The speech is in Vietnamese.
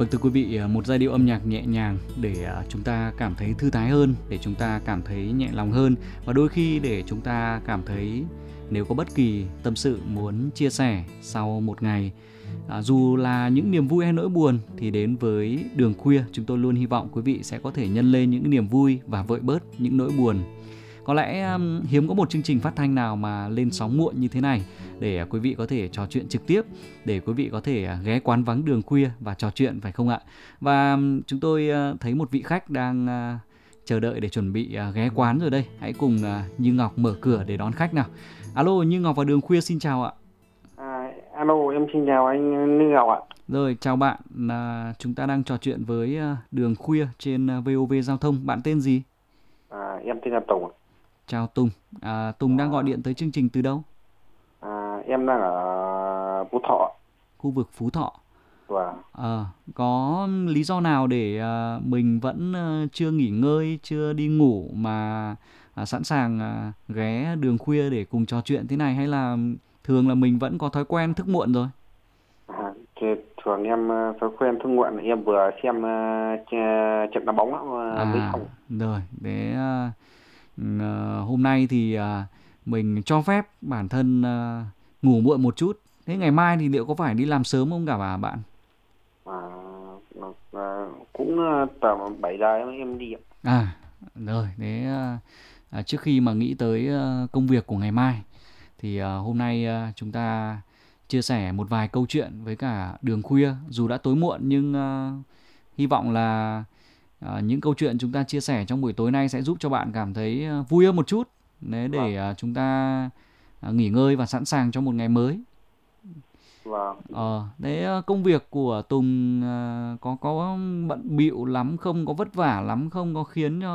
Vâng, thưa quý vị, một giai điệu âm nhạc nhẹ nhàng để chúng ta cảm thấy thư thái hơn, để chúng ta cảm thấy nhẹ lòng hơn, và đôi khi để chúng ta cảm thấy nếu có bất kỳ tâm sự muốn chia sẻ sau một ngày, dù là những niềm vui hay nỗi buồn, thì đến với Đường Khuya chúng tôi luôn hy vọng quý vị sẽ có thể nhân lên những niềm vui và vơi bớt những nỗi buồn. Có lẽ hiếm có một chương trình phát thanh nào mà lên sóng muộn như thế này để quý vị có thể trò chuyện trực tiếp, để quý vị có thể ghé quán vắng Đường Khuya và trò chuyện, phải không ạ? Và chúng tôi thấy một vị khách đang chờ đợi để chuẩn bị ghé quán rồi đây. Hãy cùng Như Ngọc mở cửa để đón khách nào. Alo, Như Ngọc và Đường Khuya xin chào ạ. Alo, em xin chào anh Ninh Ngọc ạ. Rồi, chào bạn. Chúng ta đang trò chuyện với Đường Khuya trên VOV Giao thông. Bạn tên gì? Em tên là Tùng ạ. Chào Tùng. Tùng đang gọi điện tới chương trình từ đâu? Em đang ở Phú Thọ. Khu vực Phú Thọ. Vâng. Có lý do nào để mình vẫn chưa nghỉ ngơi, chưa đi ngủ mà sẵn sàng ghé Đường Khuya để cùng trò chuyện thế này, hay là thường là mình vẫn có thói quen thức muộn rồi? Thường em thói quen thức muộn, em vừa xem trận đá bóng mới xong. Rồi, thế hôm nay thì mình cho phép bản thân ngủ muộn một chút. Thế ngày mai thì liệu có phải đi làm sớm không cả bạn? Cũng tầm 7 giờ em đi ạ. Rồi, thế trước khi mà nghĩ tới công việc của ngày mai thì hôm nay chúng ta chia sẻ một vài câu chuyện với cả Đường Khuya. Dù đã tối muộn nhưng hy vọng là những câu chuyện chúng ta chia sẻ trong buổi tối nay sẽ giúp cho bạn cảm thấy vui hơn một chút. Đấy, để chúng ta nghỉ ngơi và sẵn sàng cho một ngày mới. Vâng. Đấy, công việc của Tùng có bận bịu lắm không? Có vất vả lắm không? Có khiến cho